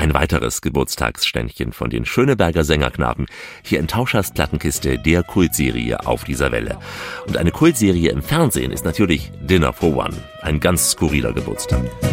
Ein weiteres Geburtstagsständchen von den Schöneberger Sängerknaben, hier in Tauschers Plattenkiste der Kultserie Auf dieser Welle. Und eine Kultserie im Fernsehen ist natürlich Dinner for One, ein ganz skurriler Geburtstag.